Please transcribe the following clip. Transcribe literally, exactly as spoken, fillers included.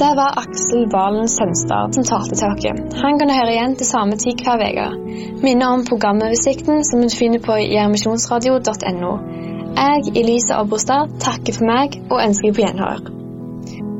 Det var Aksel Valen Sønstad som talte til dere. Han kan du høre igjen til samme tid hver vega. Minner om programoversikten som du finner på jermisjonsradio punktum no. Jeg, Elise Obrostad, takker for meg og ønsker på gjenhør.